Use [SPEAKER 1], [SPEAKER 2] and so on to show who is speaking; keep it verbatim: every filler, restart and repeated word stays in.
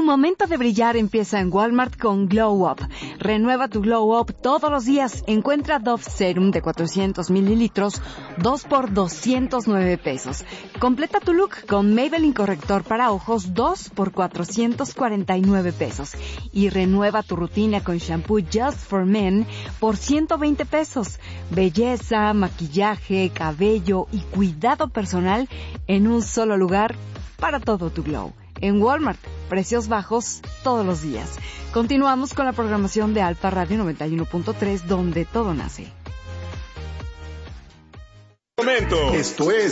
[SPEAKER 1] momento de brillar empieza en Walmart con Glow Up. Renueva tu Glow Up todos los días. Encuentra Dove Serum de cuatrocientos mililitros, dos por doscientos nueve pesos. Completa tu look con Maybelline Corrector para ojos, dos por cuatrocientos cuarenta y nueve pesos. Y renueva tu rutina con shampoo Just for Men por ciento veinte pesos. Belleza, maquillaje, cabello y cuidado personal en un solo lugar para todo tu glow. En Walmart, precios bajos todos los días. Continuamos con la programación de Alfa Radio noventa y uno punto tres, donde todo nace.
[SPEAKER 2] Momento. Esto es